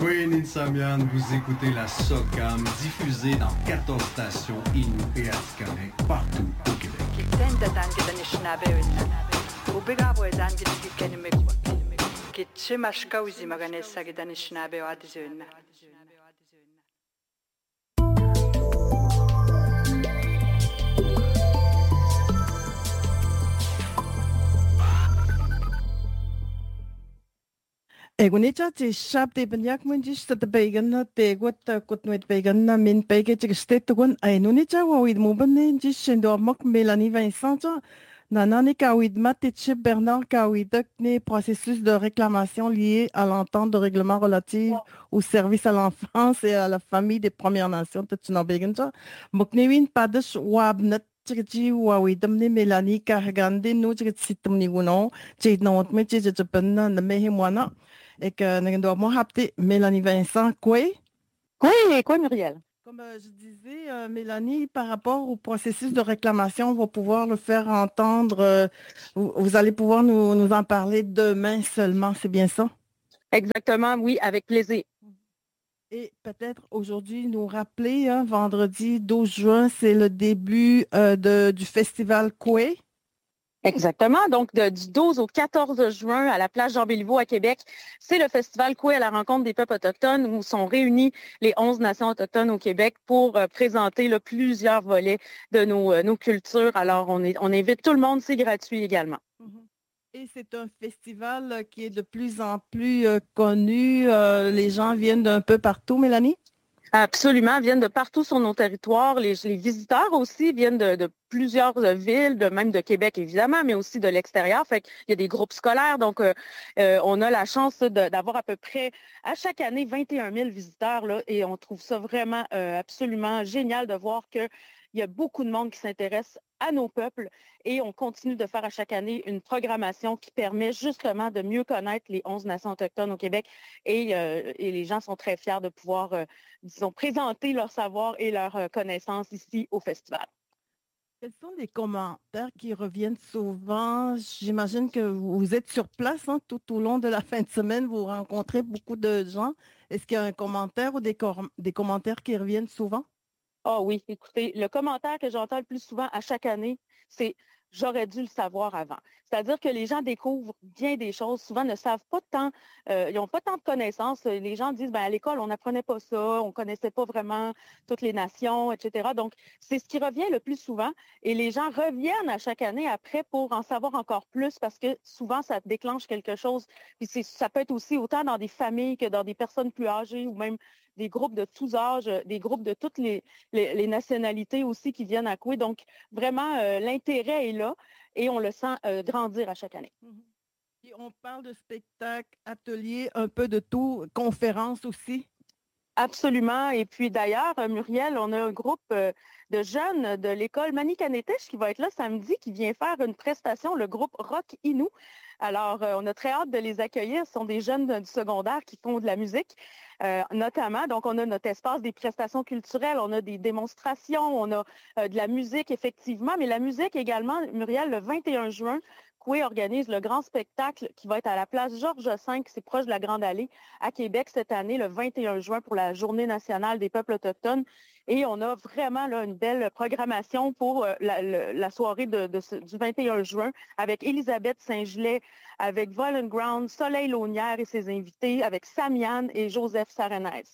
Queen Insamian, vous écoutez la SOCAM diffusée dans 14 stations Inou et Atikamekw partout au Québec. Egunita ti shap te banyak munjis ta began na te gut kut nuit began na min bege ti state gun ai nunita wa wid mo ban jis sendo mak Mélanie Vincent nanani ka wid mat et Bernard ka wid ne processus de réclamation lié à l'entente de règlement relative au service à l'enfance et à la famille des Premières Nations ta tuna began ta mok ne win padas wab Tigi wawidam ni Mélanie Cargande no tigi situm ni guno tigi not me tigi japan na mehimwana et que nous devons rappeler Mélanie Vincent, quoi? Oui, quoi, Muriel? Comme je disais, Mélanie, par rapport au processus de réclamation, on va pouvoir le faire entendre. Vous allez pouvoir nous en parler demain seulement, c'est bien ça? Exactement, oui, avec plaisir. Et peut-être aujourd'hui nous rappeler, vendredi 12 juin, c'est le début du festival Coué. Exactement. Donc, du 12 au 14 juin à la place Jean-Béliveau à Québec, c'est le festival Coué à la rencontre des peuples autochtones où sont réunis les 11 nations autochtones au Québec pour présenter plusieurs volets de nos cultures. Alors, on invite tout le monde, c'est gratuit également. Et c'est un festival qui est de plus en plus connu. Les gens viennent d'un peu partout, Mélanie? Absolument, viennent de partout sur nos territoires. Les visiteurs aussi viennent de plusieurs villes, même de Québec évidemment, mais aussi de l'extérieur. Fait qu'il y a des groupes scolaires, donc on a la chance d'avoir à peu près à chaque année 21 000 visiteurs là, et on trouve ça vraiment absolument génial de voir que il y a beaucoup de monde qui s'intéresse à nos peuples et on continue de faire à chaque année une programmation qui permet justement de mieux connaître les 11 nations autochtones au Québec et les gens sont très fiers de pouvoir, disons, présenter leur savoir et leur connaissance ici au festival. Quels sont les commentaires qui reviennent souvent? J'imagine que vous êtes sur place tout au long de la fin de semaine, vous rencontrez beaucoup de gens. Est-ce qu'il y a un commentaire ou des commentaires qui reviennent souvent? Ah oui, écoutez, le commentaire que j'entends le plus souvent à chaque année, c'est « j'aurais dû le savoir avant ». C'est-à-dire que les gens découvrent bien des choses, souvent ne savent pas tant, ils n'ont pas tant de connaissances. Les gens disent, à l'école, on n'apprenait pas ça, on ne connaissait pas vraiment toutes les nations, etc. Donc, c'est ce qui revient le plus souvent et les gens reviennent à chaque année après pour en savoir encore plus parce que souvent, ça déclenche quelque chose. Puis ça peut être aussi autant dans des familles que dans des personnes plus âgées ou même des groupes de tous âges, des groupes de toutes les nationalités aussi qui viennent à Coué. Donc, vraiment, l'intérêt est là et on le sent grandir à chaque année. Et on parle de spectacles, ateliers, un peu de tout, conférences aussi. Absolument. Et puis d'ailleurs, Muriel, on a un groupe de jeunes de l'école Manikanetech qui va être là samedi, qui vient faire une prestation, le groupe Rock Inou. Alors, on a très hâte de les accueillir. Ce sont des jeunes du secondaire qui font de la musique, notamment. Donc, on a notre espace des prestations culturelles, on a des démonstrations, on a de la musique, effectivement. Mais la musique également, Muriel, le 21 juin, Coué organise le grand spectacle qui va être à la place Georges V, c'est proche de la Grande Allée, à Québec cette année, le 21 juin, pour la Journée nationale des peuples autochtones. Et on a vraiment là, une belle programmation pour la soirée du 21 juin avec Elisabeth Saint-Gelais, avec Violent Ground, Soleil Launière et ses invités, avec Samian et Joseph Sarenès.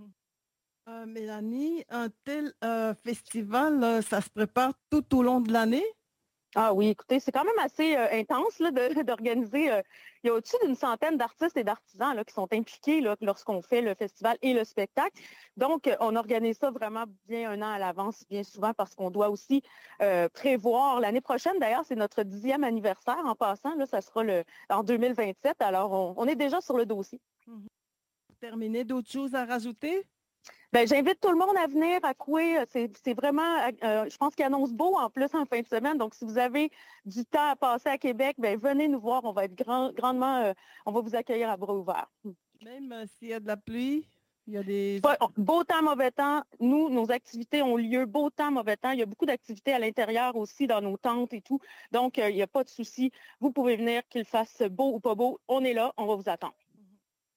Mélanie, un tel festival, ça se prépare tout au long de l'année? Ah oui, écoutez, c'est quand même assez intense là, d'organiser. Il y a au-dessus d'une centaine d'artistes et d'artisans là, qui sont impliqués là, lorsqu'on fait le festival et le spectacle. Donc, on organise ça vraiment bien un an à l'avance, bien souvent, parce qu'on doit aussi prévoir. L'année prochaine, d'ailleurs, c'est notre 10e anniversaire en passant. Là, ça sera en 2027. Alors, on est déjà sur le dossier. Pour terminer, d'autres choses à rajouter? J'invite tout le monde à venir à Coué. C'est vraiment, je pense qu'il annonce beau en plus en fin de semaine. Donc, si vous avez du temps à passer à Québec, venez nous voir. On va être grandement, on va vous accueillir à bras ouverts. Même s'il y a de la pluie, il y a des... Beau temps, mauvais temps. Nous, nos activités ont lieu beau temps, mauvais temps. Il y a beaucoup d'activités à l'intérieur aussi, dans nos tentes et tout. Donc, il n'y a pas de souci. Vous pouvez venir, qu'il fasse beau ou pas beau. On est là, on va vous attendre.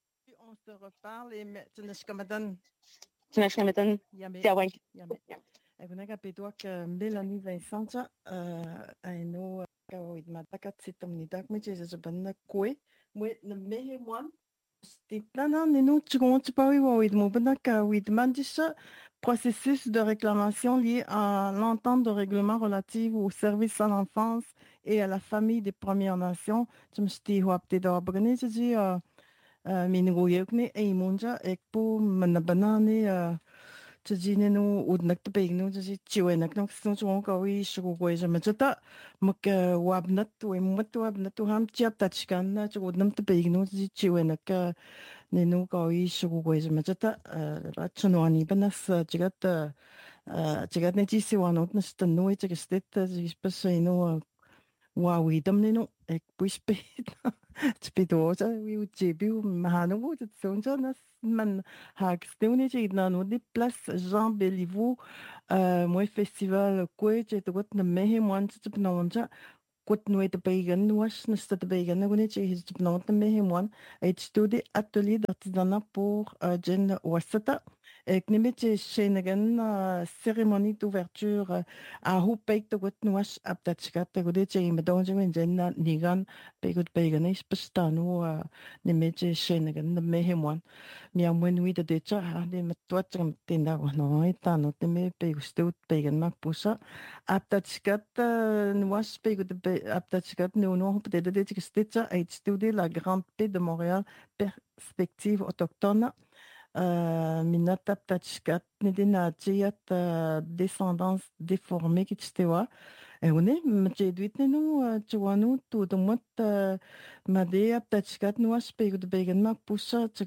On se reparle et Tinashkamadan. Tinashkamadan. Tiawang. Egunagapituak Mélanie Vincent, aino Mataka Tsitomnidak, which is a banana kwe, with the mehe one. Stitlana, Nino, Tchontipawi, with Mobanaka, with Mandisha, processus de réclamation lié à l'entente de règlement relative au service à l'enfance et à la famille des Premières Nations. Tu me dis, Wapte d'Orbrene, tu dis, Mingoyokne, Eimunja, Ekpo, Manabanane, Tadine no udnak te peg no tasi chiwenak no ksto chong kawi shugo ko ja machata mak wabnat we mat wabnat to ham chiap tachkan na chu udnam te peg no tasi chiwenak ne no kawi shugo ko ja machata ra chunwani banas chigat chigat ne chi siwanot na sta no e chigat pas no wawi damne no ek puispe Spidoza, oui, ou début, Mahano, de Sonja, man, Hagstone, j'ai dans des places, Jean Béliveau, moi, festival, quoi, j'ai de quoi, ne mehe, moi, c'est de nonja, quoi, nous, de pagan, was, ne stat de pagan, ne, j'ai de non, de mehe, moi, et des ateliers d'artisanat pour, Jen Wasata. Ik neem het cérémonie d'ouverture à Hoopek de Gutnuas ab dat skat de goede je met onze mensen nigan pegut peganis bestanu neem het Senegan de meheman mia mwen de decha ha de met wat tinda no etano de me pegustut pegan mak pusa ab dat skat nuas pegut ab dat skat no op de stitcha uit studie la Grande Paix de Montréal perspective autochtone Minata Tachkat, Nidina Chiat, descendance déformée qui t'estewa. Et on est, j'ai dit, nous, tu vois, nous, tout le monde, Madea Tachkat, nous, je paye de Began, ma pousse, tu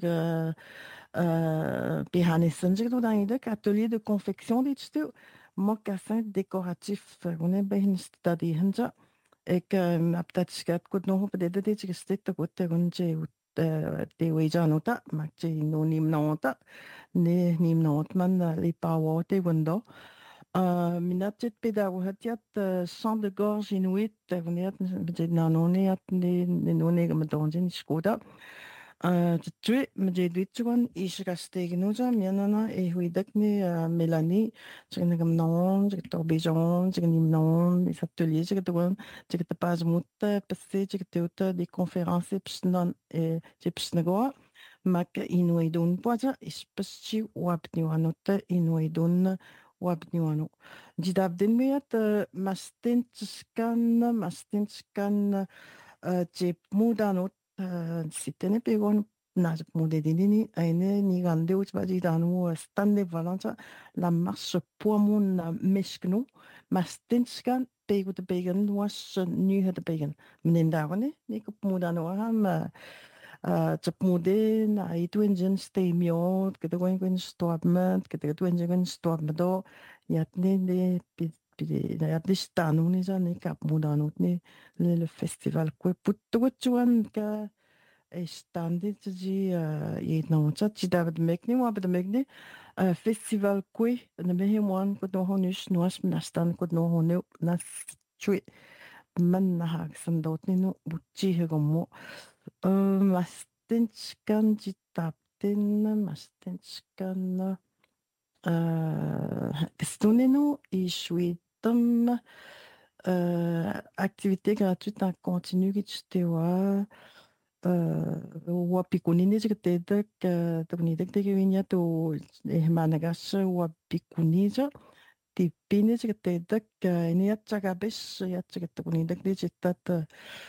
Pihanessen, j'ai dit, dans les ateliers de confection, dit tu mocassin décoratif. On est bien, c'est-à-dire, et que ma Tachkat, quand nous, peut-être, tu restes, tu as te weja nota makche no nim nota ne nim not man les power te wando minatjet pedagogatiat chant de gorge inuit veniat nanoniat ne none gamadonjin skoda tu me duitsuan isgastegnuja mianana e huidak ne Mélanie j'ai gam non j'ai torbijon j'ai nim non les ateliers j'ai te pas mut passé j'ai te des conférences psnan et j'ai psnagoa mak inuidun poja ispaschi wapniwanota inuidun wapniwano jidabden miat mastinskan j'ai mudanot sitten pegon nas modedini aine ni gande ut badi danu stande valanta la marche pomun meskno mastinskan pego de begen was nu het begen menen dagone ni ko mudano ham chap mode na itu engine stemio que te gwen stormment que te gwen stormdo yatne de yat de stanu ni ja ni kap mudano ni le festival ko puttuan ka standi ji no cha chi David mekni wa bad mekni festival ko na mehe wan ko no honus noas nastan ko no honu nas chui man na hak sandot ni no buchi he gomo mastinskan ji tapten mastinskan stuneno i shuitam activité gratuite en continu qui tu vois wapikunini jiktedak tunidak de vinya to managas wapikunija tipini jiktedak ini yatchagabes yatchagtakunidak de jitat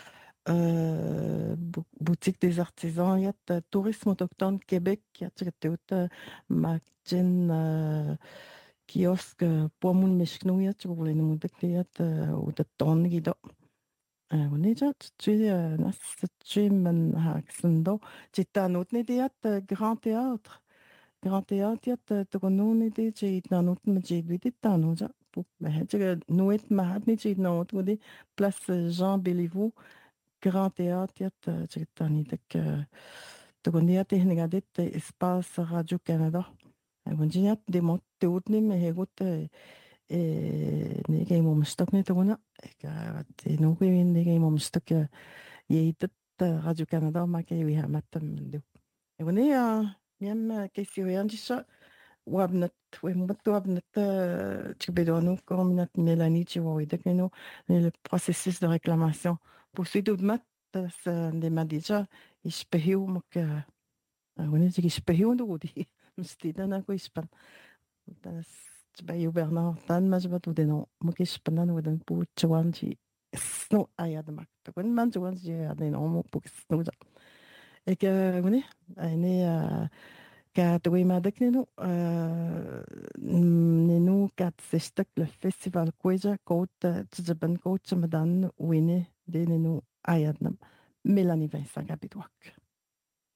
boutique des artisans yat tourisme autochtone Québec yatchagteut magjen kiosque pomun meshknu yatchuguleni mudak yat udaton gido on est déjà tu nas tu man haksendo citanot ne diat grand théâtre yat tono ne de citanot me jidit tanoja pour mais je noet mahat ne citanot de place Jean Béliveau grand théâtre yat citani dak togonia tehnigadet espace Radio Canada on dit de mot teutni me hegot ne game om stok ne togona te no ne game om stok je Radio Canada ma ke wi ha matam do Uni miam keisiuiantisha wabnat wemut wabnat tibedonu kominat Mélanie tiwoidekenu le processus de réclamation. Poursuite de mat de madija ispehiu mak uni ispehiu ndudi mstida na ko ispan. Das bei Bernard tan majbat udeno mak ispanan udan pu chwanji sno ayadmak. Kun man chwanji adeno mo pu sno. Ik uni ene ka tuima deknenu nenu kat sestak le festival kweja kout tzaban kout chamadan wini de nenu ayadnam Mélanie Vincent Gabidouak.